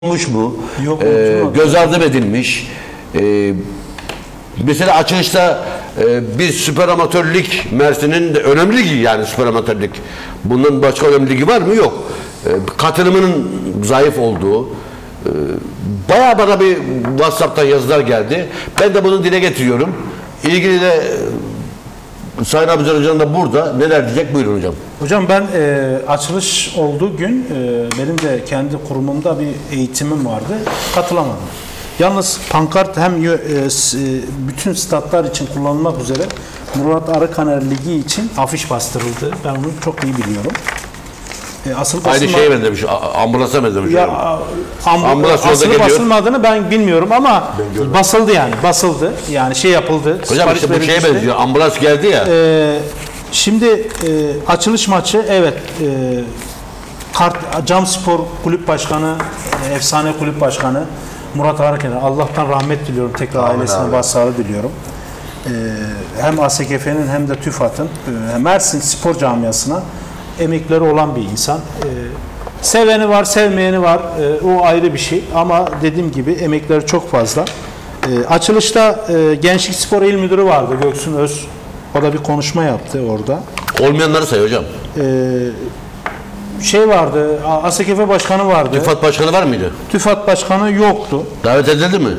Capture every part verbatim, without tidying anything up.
olmuş mu? Yok, Ee, göz ardı edilmiş. Ee, mesela açılışta e, bir süper amatör lig, Mersin'in de önemli ligi, yani süper amatör lig. Bundan başka önemli ligi var mı? Yok. Ee, katılımının zayıf olduğu, e, bayağı bana bir WhatsApp'tan yazılar geldi. Ben de bunu dile getiriyorum. İlgili de e, Sayın Abuzer Hocam da burada. Neler diyecek? Buyurun hocam. Hocam ben e, açılış olduğu gün e, benim de kendi kurumumda bir eğitimim vardı. Katılamadım. Yalnız pankart hem e, bütün statlar için kullanılmak üzere Murat Arıkaner Ligi için afiş bastırıldı. Ben onu çok iyi biliyorum. E, asıl Aynı basılma... şeye benzemiş, ambulansa benzemiş. Ya, amb ambulans asıl geliyor. basılmadığını ben bilmiyorum ama basıldı yani. Basıldı. Yani şey yapıldı. Hocam işte bu şeye benziyor. Ambulans geldi ya. E, şimdi e, açılış maçı evet e, Kart, Cam Spor Kulüp Başkanı, e, efsane kulüp başkanı Murat Arıkaner. Allah'tan rahmet diliyorum. Tekrar Amin ailesine abi. başsağlığı diliyorum. E, hem A S K F'nin hem de TÜFAD'ın e, Mersin spor camiasına emekleri olan bir insan. E, seveni var, sevmeyeni var. E, o ayrı bir şey. Ama dediğim gibi emekleri çok fazla. E, açılışta e, Gençlik Spor İl Müdürü vardı, Göksun Öz. O da bir konuşma yaptı orada. Olmayanları say hocam. E, şey vardı, A S K F Başkanı vardı. TÜFAD Başkanı var mıydı? TÜFAD Başkanı yoktu. Davet edildi mi?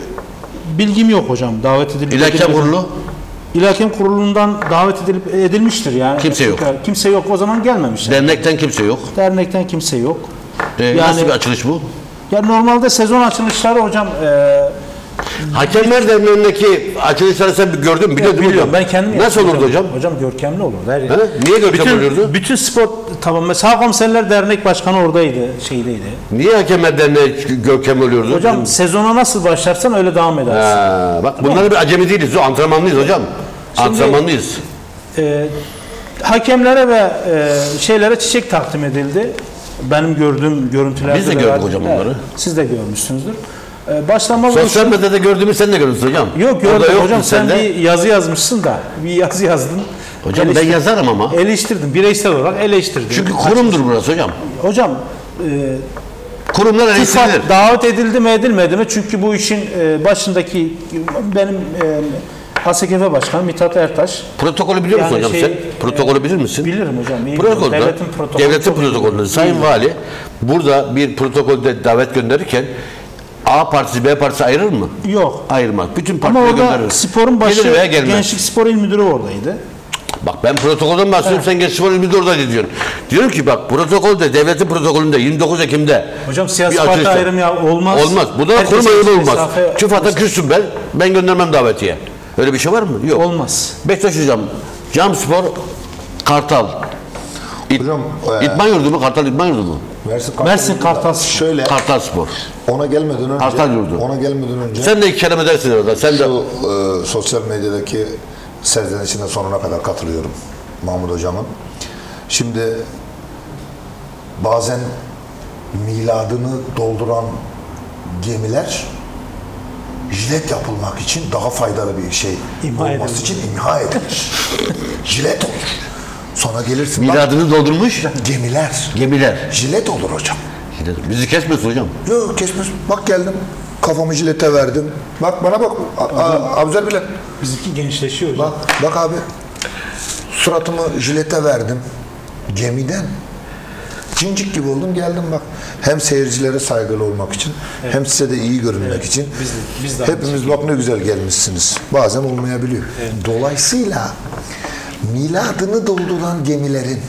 Bilgim yok hocam. Davet edilip İlahi Kurulu? İlahi Kurulu'ndan davet edilip edilmiştir yani. Kimse yok. Çünkü kimse yok, o zaman gelmemişler. Dernekten kimse yok. Dernekten kimse yok. Ee, Yani- nasıl bir açılış bu? Ya normalde sezon açılışları hocam e, Hakemler Derneği'ndeki açılışları sen gördün mü? Biliyordun mu biliyorum. hocam? Ben kendim Nasıl yaptım olurdu hocam? Hocam görkemli olurdu. Her yer. He? Niye görkem bütün, oluyordu? Bütün spor tamam. Mesela Komiserler Dernek Başkanı oradaydı, şeydeydi. Niye Hakemler Derneği görkem oluyordu? Hocam sezona nasıl başlarsan öyle devam edersin. Ha, bak bunları bir acemi değiliz. O antrenmanlıyız hocam. Şimdi- Antrenmanlıyız. E, hakemlere ve e, şeylere çiçek takdim edildi. Benim gördüğüm görüntülerde Biz de de gördük vardı. hocam Evet, onları. siz de görmüşsünüzdür. E, başlama Sosyal medyada gördüğümü sen de görürsün hocam. Yok Orada gördüm yoktun hocam, sen de. bir yazı yazmışsın da bir yazı yazdın. Hocam ben Eleştir- yazarım ama. Eleştirdim. Bireysel olarak eleştirdim. Çünkü kurumdur burası hocam. Hocam e, Kurumlar eleştirilir. TÜFAD davet edildi mi edilmedi mi? Çünkü bu işin e, başındaki benim e, A S K F Başkanı Mithat Ertaş. Protokolü biliyor musun Yani hocam şey, sen? Protokolü bilir misin? Bilirim hocam. iyi Protokolda, bilirim. Devletin protokolü. devletin çok iyi protokolünde bilirim. Sayın İyi Vali burada bir protokolde davet gönderirken A partisi B partisi ayırır mı? bilirim. Yok. Ayırmaz. Bütün Ama partileri orada gönderir. sporun başı Gelir veya gelmez. Gençlik Spor İl Müdürü oradaydı. Bak ben protokolden bahsediyorum, sen Gençlik Spor İlmi'de oradaydı diyorsun. Diyorum ki bak protokolde, devletin protokolünde yirmi dokuz Ekim'de Hocam siyasi bir parti açılışta- ayrımı ya olmaz. Olmaz. Bu da Herkes kurum ayrımı olmaz. mesafe- TÜFAD'a küssün ben, ben göndermem davetiye. Öyle bir şey var mı? Yok. Olmaz. Beşiktaş hocam, Cam Spor, Kartal. İt, Hocam, e- İdman yurdu mu? Kartal İdman yurdu mu? Mersin Mersin Kartal. Şöyle Kartal Spor. ona gelmeden önce Kartal yurdu. ona gelmeden önce Sen de iki kelime dersin orada. Sen de şu e, sosyal medyadaki serzenişine sonuna kadar katılıyorum Mahmut hocamın. Şimdi bazen miladını dolduran gemiler jilet yapılmak için daha faydalı bir şey İmha olması edilir. için imha edilir. Jilet olur. Sonra gelirsin bak, miladını doldurmuş gemiler gemiler. jilet olur hocam. Bizi kesmesin hocam. Yok kesmez. Bak geldim. Kafamı jilete verdim. Bak bana bak. A- a- Abuzer bile. Bizimki gençleşiyor hocam. Bak, bak abi. Suratımı jilete verdim. Gemiden. Cincik gibi oldum geldim bak. Hem seyircilere saygılı olmak için hem size de iyi görünmek için. biz de- biz de hepimiz bak ne güzel gelmişsiniz. Bazen olmayabiliyor. Dolayısıyla miladını dolduran gemilerin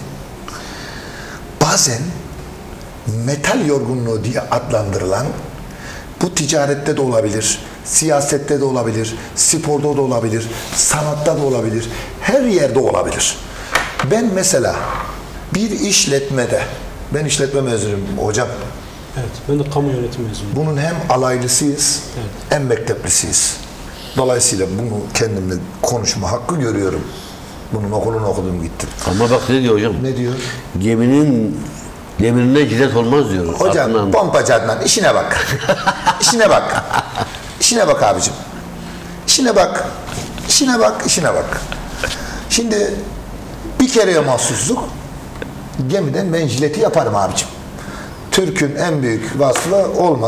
bazen metal yorgunluğu diye adlandırılan bu ticarette de olabilir, siyasette de olabilir, sporda da olabilir, sanatta da olabilir, her yerde olabilir. Ben mesela bir işletmede, ben işletme mezunuyum hocam, Evet, ben de kamu yönetimi mezunuyum. bunun hem alaylısıyız hem mekteplisiyiz. Dolayısıyla bunu kendimle konuşma hakkı görüyorum. Bunun okulunu okudum gittim. Ama bak ne diyor hocam? Ne diyor? Geminin demirine cilet olmaz diyor. Hocam Aklından- pompacı Adnan işine bak. İşine bak. İşine bak abicim. İşine bak. İşine bak, işine bak. Şimdi bir kereye mahsusluk gemiden ben jileti yaparım abicim. Türk'ün en büyük vasfı olmaz.